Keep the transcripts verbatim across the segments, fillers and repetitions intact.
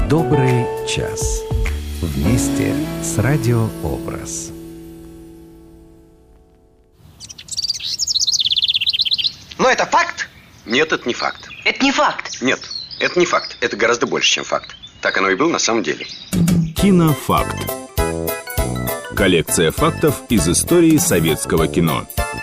Добрый час. Вместе с Радио Образ. Но это факт? Нет, это не факт. Это не факт? Нет, это не факт. Это гораздо больше, чем факт. Так оно и было на самом деле. Кинофакт. Коллекция фактов из истории советского кино.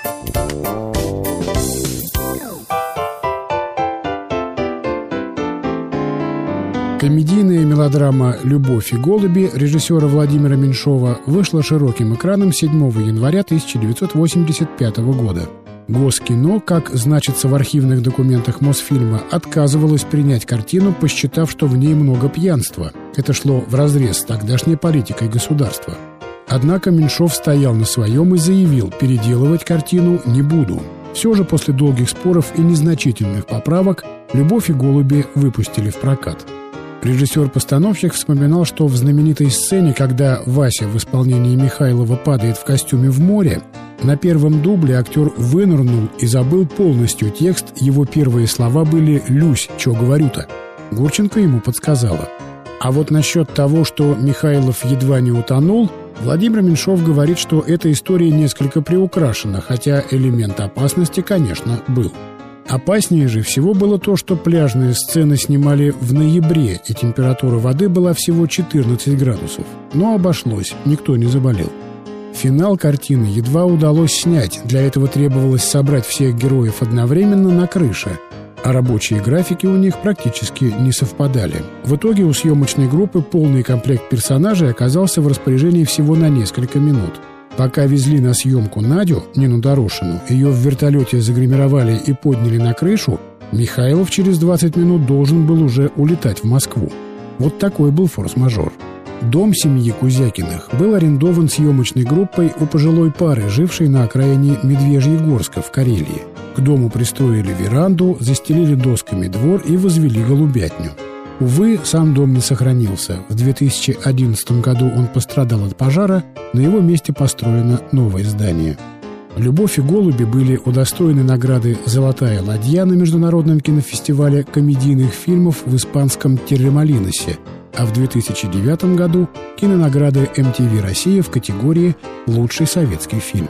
Комедийная мелодрама «Любовь и голуби» режиссера Владимира Меньшова вышла широким экраном седьмого января тысяча девятьсот восемьдесят пятого года. Госкино, как значится в архивных документах Мосфильма, отказывалось принять картину, посчитав, что в ней много пьянства. Это шло вразрез с тогдашней политикой государства. Однако Меньшов стоял на своем и заявил: переделывать картину не буду. Все же после долгих споров и незначительных поправок «Любовь и голуби» выпустили в прокат. Режиссер-постановщик вспоминал, что в знаменитой сцене, когда Вася в исполнении Михайлова падает в костюме в море, на первом дубле актер вынырнул и забыл полностью текст, его первые слова были «Люсь, чё говорю-то?». Гурченко ему подсказала. А вот насчет того, что Михайлов едва не утонул, Владимир Меньшов говорит, что эта история несколько приукрашена, хотя элемент опасности, конечно, был. Опаснее же всего было то, что пляжные сцены снимали в ноябре, и температура воды была всего четырнадцать градусов. Но обошлось, никто не заболел. Финал картины едва удалось снять, для этого требовалось собрать всех героев одновременно на крыше, а рабочие графики у них практически не совпадали. В итоге у съемочной группы полный комплект персонажей оказался в распоряжении всего на несколько минут. Пока везли на съемку Надю, Нину Дорошину, ее в вертолете загримировали и подняли на крышу, Михайлов через двадцать минут должен был уже улетать в Москву. Вот такой был форс-мажор. Дом семьи Кузякиных был арендован съемочной группой у пожилой пары, жившей на окраине Медвежьегорска в Карелии. К дому пристроили веранду, застелили досками двор и возвели голубятню. Увы, сам дом не сохранился. В две тысячи одиннадцатом году он пострадал от пожара, на его месте построено новое здание. «Любовь и голуби» были удостоены награды «Золотая ладья» на Международном кинофестивале комедийных фильмов в испанском Терремолиносе, а в две тысячи девятом году кинонаграды эм ти ви «Россия» в категории «Лучший советский фильм».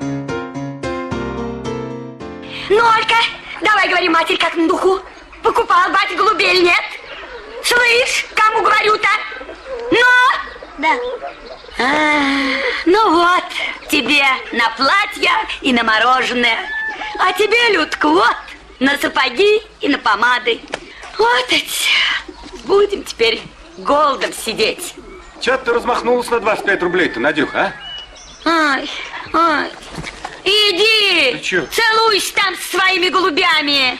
Ну, Алька, давай говори, матерь, как на духу. Покупал батя голубей или нет? Слышь, кому говорю-то? Ну? Да. А, ну вот, тебе на платье и на мороженое. А тебе, Людка, вот, на сапоги и на помады. Вот эти. Будем теперь голодом сидеть. Чё ты размахнулась на двадцать пять рублей-то, Надюха, а? Ай, ай. Иди, ты чё? целуйся там со своими голубями.